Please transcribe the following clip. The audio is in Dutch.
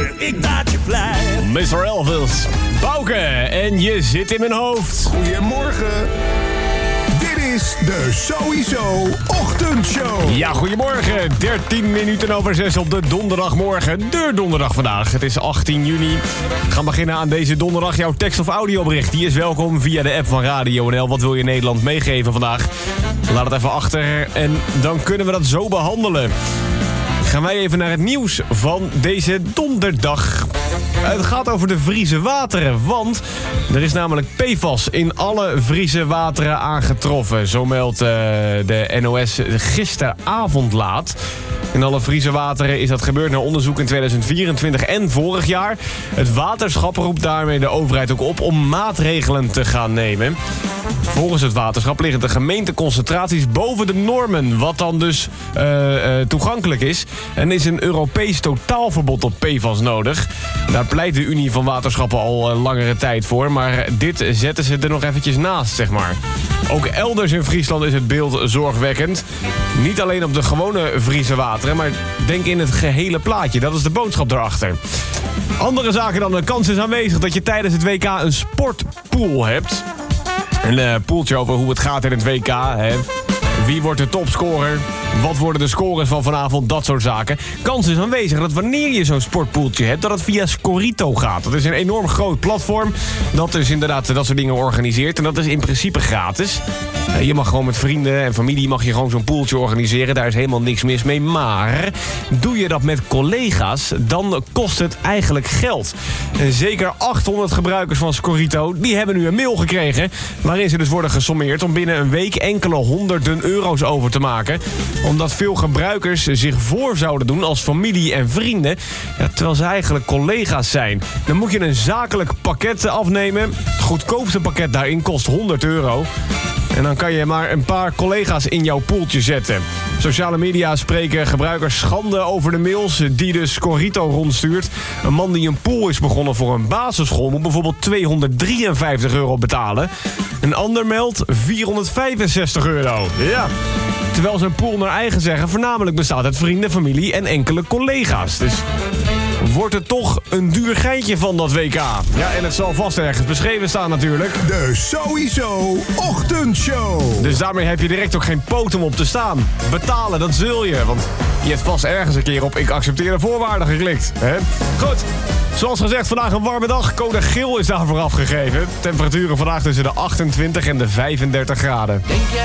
ik maak je blij. Mr. Elvis, Bouke, en je zit in mijn hoofd. Goedemorgen. Dit is de Sowieso Ochtendshow. Ja, goedemorgen. 13 minuten over 6 op de donderdagmorgen. De donderdag vandaag. Het is 18 juni. We gaan beginnen aan deze donderdag. Jouw tekst- of audiobericht, die is welkom via de app van Radio NL. Wat wil je Nederland meegeven vandaag? Laat het even achter en dan kunnen we dat zo behandelen. Gaan wij even naar het nieuws van deze donderdag. Het gaat over de Friese wateren, want er is namelijk PFAS in alle Friese wateren aangetroffen. Zo meldt de NOS gisteravond laat. In alle Friese wateren is dat gebeurd na onderzoek in 2024 en vorig jaar. Het waterschap roept daarmee de overheid ook op om maatregelen te gaan nemen. Volgens het waterschap liggen de gemeenteconcentraties boven de normen, wat dan dus toegankelijk is. En is een Europees totaalverbod op PFAS nodig. Daar pleit de Unie van Waterschappen al langere tijd voor, maar dit zetten ze er nog eventjes naast, zeg maar. Ook elders in Friesland is het beeld zorgwekkend. Niet alleen op de gewone Friese wateren, maar denk in het gehele plaatje. Dat is de boodschap daarachter. Andere zaken dan, de kans is aanwezig dat je tijdens het WK een sportpool hebt. Een poeltje over hoe het gaat in het WK. Hè. Wie wordt de topscorer? Wat worden de scores van vanavond? Dat soort zaken. Kans is aanwezig dat wanneer je zo'n sportpoeltje hebt, dat het via Scorito gaat. Dat is een enorm groot platform dat dus inderdaad dat soort dingen organiseert. En dat is in principe gratis. Je mag gewoon met vrienden en familie mag je gewoon zo'n poeltje organiseren. Daar is helemaal niks mis mee. Maar doe je dat met collega's, dan kost het eigenlijk geld. En zeker 800 gebruikers van Scorito, die hebben nu een mail gekregen waarin ze dus worden gesommeerd om binnen een week enkele honderden euro's over te maken. Omdat veel gebruikers zich voor zouden doen als familie en vrienden, ja, terwijl ze eigenlijk collega's zijn. Dan moet je een zakelijk pakket afnemen. Het goedkoopste pakket daarin kost 100 euro. En dan kan je maar een paar collega's in jouw poeltje zetten. Sociale media spreken gebruikers schande over de mails die de Scorito rondstuurt. Een man die een pool is begonnen voor een basisschool moet bijvoorbeeld 253 euro betalen. Een ander meldt 465 euro. Ja. Terwijl zijn pool naar eigen zeggen voornamelijk bestaat uit vrienden, familie en enkele collega's. Dus wordt het toch een duur geintje van dat WK. Ja, en het zal vast ergens beschreven staan natuurlijk. De Sowieso Ochtendshow. Dus daarmee heb je direct ook geen poot om op te staan. Betalen, dat zul je. Want je hebt vast ergens een keer op ik accepteer de voorwaarden geklikt. Hè? Goed. Zoals gezegd, vandaag een warme dag. Code geel is daarvoor afgegeven. Temperaturen vandaag tussen de 28 en de 35 graden. Denk jij